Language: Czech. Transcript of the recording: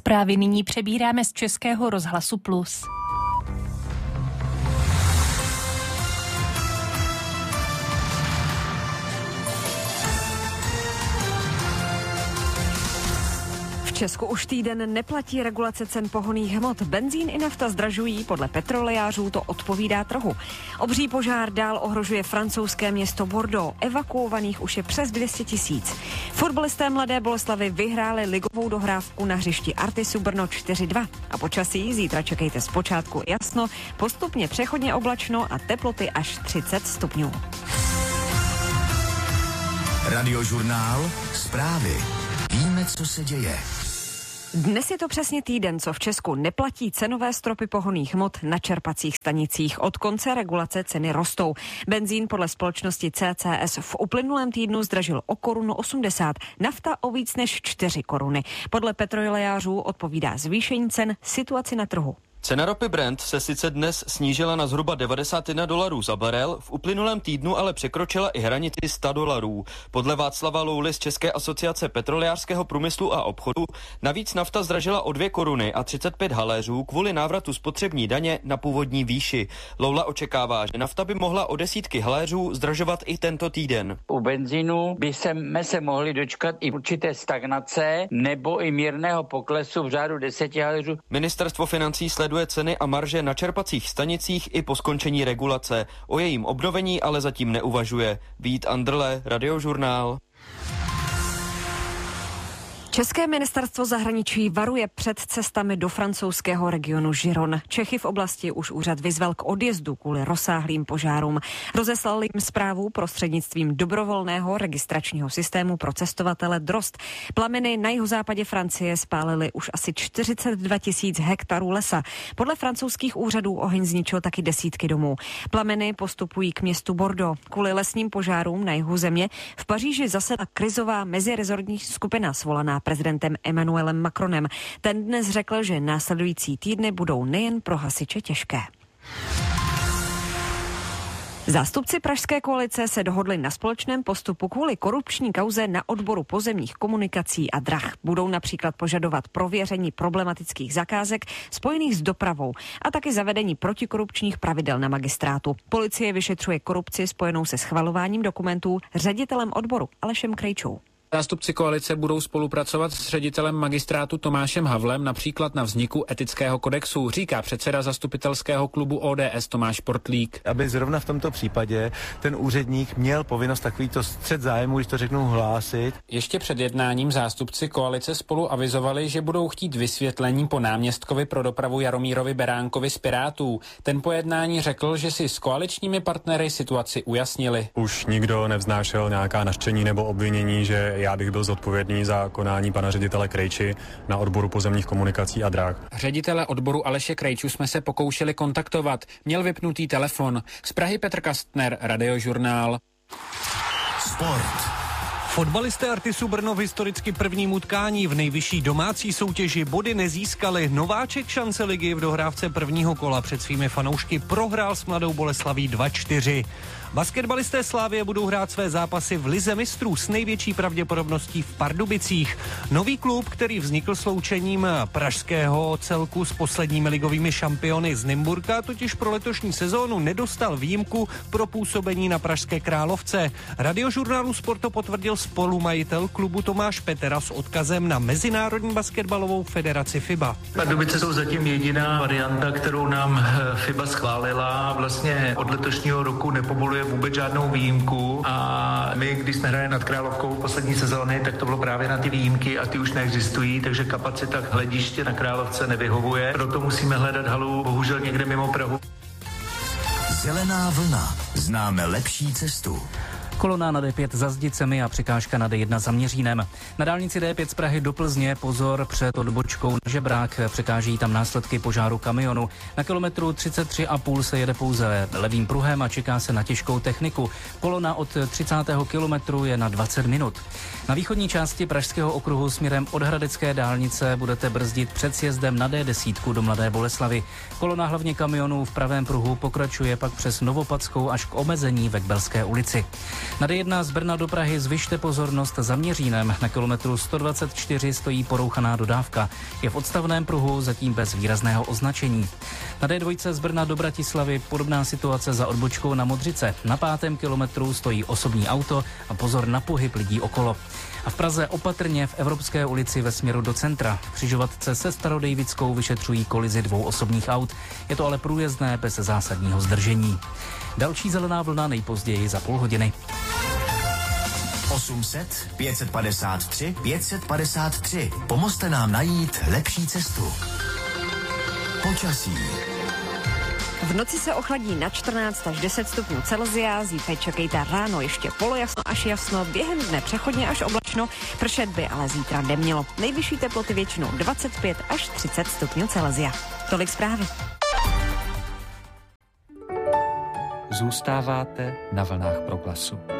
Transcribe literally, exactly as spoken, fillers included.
Zprávy nyní přebíráme z Českého rozhlasu Plus. V Česku už týden neplatí regulace cen pohonných hmot. Benzín i nafta zdražují, podle petrolejářů to odpovídá trhu. Obří požár dál ohrožuje francouzské město Bordeaux. Evakuovaných už je přes dvě stě tisíc. Fotbalisté Mladé Boleslavi vyhráli ligovou dohrávku na hřišti Artisu Brno čtyři dva. A počasí zítra čekejte zpočátku jasno, postupně přechodně oblačno a teploty až třicet stupňů. Radiožurnál, zprávy. Víme, co se děje. Dnes je to přesně týden, co v Česku neplatí cenové stropy pohonných hmot na čerpacích stanicích. Od konce regulace ceny rostou. Benzín podle společnosti C C S v uplynulém týdnu zdražil o korunu osmdesát, nafta o víc než čtyři koruny. Podle petrolejářů odpovídá zvýšení cen situaci na trhu. Cena ropy Brent se sice dnes snížila na zhruba devadesát jedna dolarů za barel, v uplynulém týdnu ale překročila i hranici sto dolarů. Podle Václava Louly z České asociace petrolejářského průmyslu a obchodu navíc nafta zdražila o dvě koruny a třicet pět haléřů kvůli návratu spotřební daně na původní výši. Loula očekává, že nafta by mohla o desítky haléřů zdražovat i tento týden. U benzínu by jsme se mohli dočkat i určité stagnace nebo i mírného poklesu v řádu deseti haléřů. Ministerstvo financí sleduje ceny a marže na čerpacích stanicích i po skončení regulace. O jejím obnovení ale zatím neuvažuje. Vít Andrle, Radiožurnál. České ministerstvo zahraničí varuje před cestami do francouzského regionu Giron. Čechy v oblasti už úřad vyzval k odjezdu kvůli rozsáhlým požárům. Rozeslal jim zprávu prostřednictvím dobrovolného registračního systému pro cestovatele Drost. Plameny na jihozápadě Francie spálily už asi čtyřicet dva tisíc hektarů lesa. Podle francouzských úřadů oheň zničil taky desítky domů. Plameny postupují k městu Bordeaux. Kvůli lesním požárům na jihu země v Paříži zasedla krizová mezirezortní skupina svolaná prezidentem Emmanuelem Macronem. Ten dnes řekl, že následující týdny budou nejen pro hasiče těžké. Zástupci pražské koalice se dohodli na společném postupu kvůli korupční kauze na odboru pozemních komunikací a drah. Budou například požadovat prověření problematických zakázek spojených s dopravou a taky zavedení protikorupčních pravidel na magistrátu. Policie vyšetřuje korupci spojenou se schvalováním dokumentů ředitelem odboru Alešem Krejčou. Zástupci koalice budou spolupracovat s ředitelem magistrátu Tomášem Havlem například na vzniku etického kodexu, říká předseda zastupitelského klubu O D S Tomáš Portlík. Aby zrovna v tomto případě ten úředník měl povinnost takovýto střet zájmu, když to řeknu, hlásit. Ještě před jednáním zástupci koalice spolu avizovali, že budou chtít vysvětlení po náměstkovi pro dopravu Jaromírovi Beránkovi z Pirátů. Ten po jednání řekl, že si s koaličními partnery situaci ujasnili. Už nikdo nevznášel nějaká nařčení nebo obvinění, že já bych byl zodpovědný za konání pana ředitele Krejči na odboru pozemních komunikací a drah. Ředitele odboru Aleše Krejču jsme se pokoušeli kontaktovat. Měl vypnutý telefon. Z Prahy Petr Kastner, Radiožurnál. Sport. Fotbalisté Artisu Brno v historicky prvním utkání v nejvyšší domácí soutěži body nezískali. Nováček šance ligy v dohrávce prvního kola před svými fanoušky prohrál s Mladou Boleslaví dva čtyři. Basketbalisté Slavie budou hrát své zápasy v Lize mistrů s největší pravděpodobností v Pardubicích. Nový klub, který vznikl sloučením pražského celku s posledními ligovými šampiony z Nymburka, totiž pro letošní sezónu nedostal výjimku pro působení na pražské Královce. Radiožurnálu Sport to potvrdil spolumajitel klubu Tomáš Petera s odkazem na Mezinárodní basketbalovou federaci FIBA. Pardubice jsou zatím jediná varianta, kterou nám FIBA schválila. Vlastně od letošního roku nepovoluje vůbec žádnou výjimku a my, když jsme hráli nad Královkou poslední sezóny, tak to bylo právě na ty výjimky a ty už neexistují, takže kapacita hlediště na Královce nevyhovuje. Proto musíme hledat halu bohužel někde mimo Prahu. Zelená vlna. Známe lepší cestu. Kolona na D pět za Zdicemi a překážka na D jedna za Měřínem. Na dálnici D pět z Prahy do Plzně pozor před odbočkou na Žebrák, překáží tam následky požáru kamionu. Na kilometru třicet tři a půl se jede pouze levým pruhem a čeká se na těžkou techniku. Kolona od třicátého kilometru je na dvacet minut. Na východní části Pražského okruhu směrem od Hradecké dálnice budete brzdit před sjezdem na D deset do Mladé Boleslavi. Kolona hlavně kamionů v pravém pruhu pokračuje pak přes Novopadskou až k omezení ve Kbelské ulici. Na D jedna z Brna do Prahy zvyšte pozornost za Měřínem. Na kilometru sto dvacet čtyři stojí porouchaná dodávka. Je v odstavném pruhu, zatím bez výrazného označení. Na D dva z Brna do Bratislavy podobná situace za odbočkou na Modřice. Na pátém kilometru stojí osobní auto a pozor na pohyb lidí okolo. A v Praze opatrně v Evropské ulici ve směru do centra. V křižovatce se Starodejvickou vyšetřují kolizi dvou osobních aut. Je to ale průjezdné bez zásadního zdržení. Další zelená vlna nejpozději za půl hodiny. osm set, pět set padesát tři, pět set padesát tři. Pomozte nám najít lepší cestu. Počasí. V noci se ochladí na čtrnáct až deset stupňů Celsia, zítra čekejte ráno ještě polojasno až jasno, během dne přechodně až oblačno, pršet by ale zítra nemělo. Nejvyšší teploty většinou dvacet pět až třicet stupňů Celsia. Tolik zprávy. Zůstáváte na vlnách Proglasu.